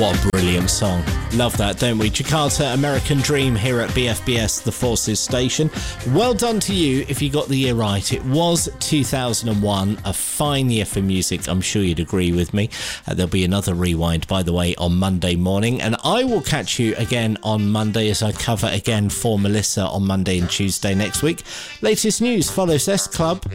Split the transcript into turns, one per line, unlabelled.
What a brilliant song. Love that, don't we? Jakarta, American Dream here at BFBS, the Forces station. Well done to you if you got the year right. It was 2001, a fine year for music. I'm sure you'd agree with me. There'll be another rewind, by the way, on Monday morning. And I will catch you again on Monday as I cover again for Melissa on Monday and Tuesday next week. Latest news follows S Club.